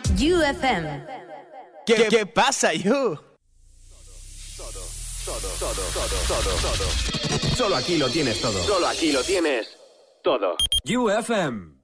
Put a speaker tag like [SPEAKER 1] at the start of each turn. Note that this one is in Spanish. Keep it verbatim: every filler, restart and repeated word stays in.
[SPEAKER 1] U F M.
[SPEAKER 2] ¿Qué, qué pasa, You?
[SPEAKER 3] Todo, todo, todo, todo, todo, todo. Solo aquí lo tienes todo. Solo aquí lo tienes todo.
[SPEAKER 4] U F M.